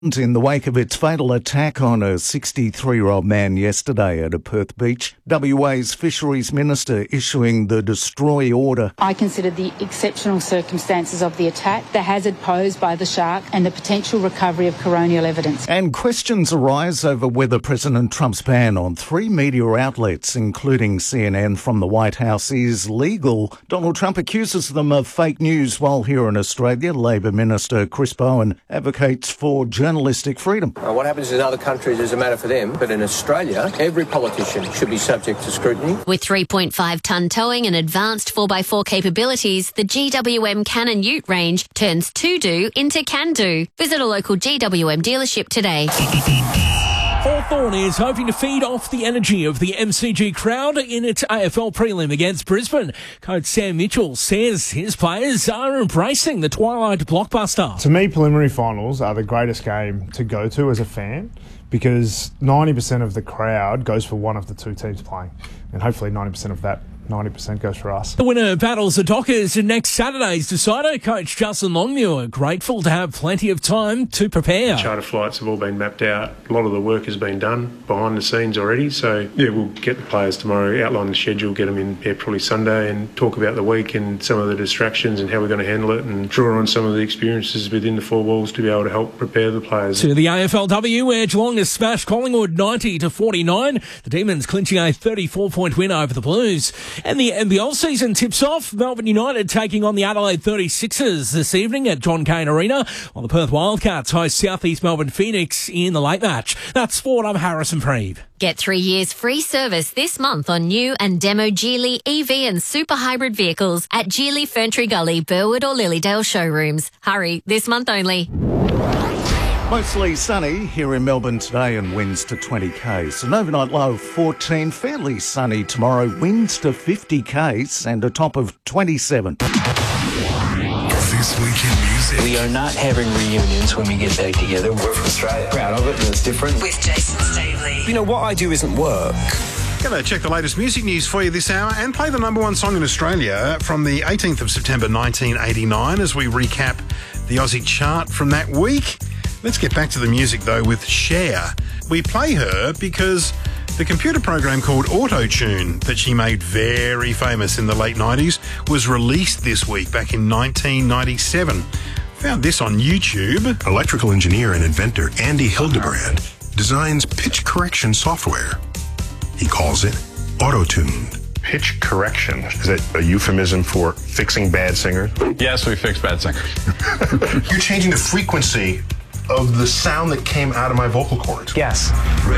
In the wake of its fatal attack on a 63-year-old man yesterday at a Perth beach, WA's Fisheries Minister issuing the destroy order. I consider the exceptional circumstances of the attack, the hazard posed by the shark and the potential recovery of coronial evidence. And questions arise over whether President Trump's ban on 3 media outlets, including CNN from the White House, is legal. Donald Trump accuses them of fake news, while here in Australia, Labor Minister Chris Bowen advocates for journalistic freedom. What happens in other countries is a matter for them, but in Australia, every politician should be subject to scrutiny. With 3.5-tonne towing and advanced 4x4 capabilities, the GWM Cannon Ute range turns to-do into can-do. Visit a local GWM dealership today. Hawthorn is hoping to feed off the energy of the MCG crowd in its AFL prelim against Brisbane. Coach Sam Mitchell says his players are embracing the Twilight blockbuster. To me, preliminary finals are the greatest game to go to as a fan, because 90% of the crowd goes for one of the two teams playing, and hopefully 90% of that 90% goes for us. The winner battles the Dockers in next Saturday's decider. Coach Justin Longmuir grateful to have plenty of time to prepare. Charter flights have all been mapped out. A lot of the work has been done behind the scenes already. So, we'll get the players tomorrow, outline the schedule, get them in probably Sunday, and talk about the week and some of the distractions and how we're going to handle it, and draw on some of the experiences within the four walls to be able to help prepare the players. To the AFLW, where Geelong has smashed Collingwood 90-49. The Demons clinching a 34-point win over the Blues. And the NBL season tips off. Melbourne United taking on the Adelaide 36ers this evening at John Cain Arena, while the Perth Wildcats host South East Melbourne Phoenix in the late match. That's sport. I'm Harrison Preeve. Get 3 years free service this month on new and demo Geely EV and super hybrid vehicles at Geely Ferntree Gully, Burwood or Lilydale showrooms. Hurry, this month only. Mostly sunny here in Melbourne today and winds to 20 k's. An overnight low of 14, fairly sunny tomorrow, winds to 50 k's and a top of 27. This Week in Music. We are not having reunions when we get back together. We're from Australia. Proud of it, and it's different. With Jason Stavely. You know, what I do isn't work. Gonna check the latest music news for you this hour and play the number one song in Australia from the 18th of September 1989 as we recap the Aussie chart from that week. Let's get back to the music, though, with Cher. We play her because the computer program called Auto-Tune that she made very famous in the late 90s was released this week, back in 1997. Found this on YouTube. Electrical engineer and inventor Andy Hildebrand designs pitch correction software. He calls it Auto-Tune. Pitch correction, is that a euphemism for fixing bad singers? Yes, we fix bad singers. You're changing the frequency of the sound that came out of my vocal cords. Yes.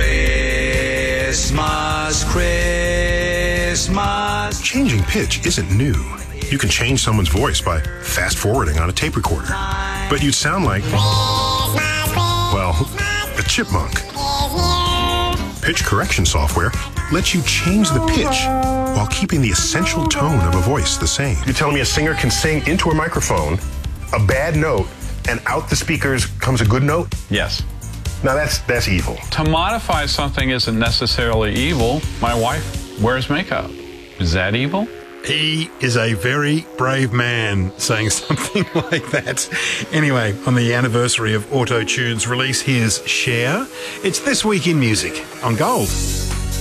Christmas, Christmas. Changing pitch isn't new. You can change someone's voice by fast forwarding on a tape recorder. But you'd sound like, well, a chipmunk. Pitch correction software lets you change the pitch while keeping the essential tone of a voice the same. You're telling me a singer can sing into a microphone a bad note and out the speakers comes a good note? Yes. Now that's evil. To modify something isn't necessarily evil. My wife wears makeup. Is that evil? He is a very brave man saying something like that. Anyway, on the anniversary of Auto-Tune's release, here's Cher. It's This Week in Music on Gold.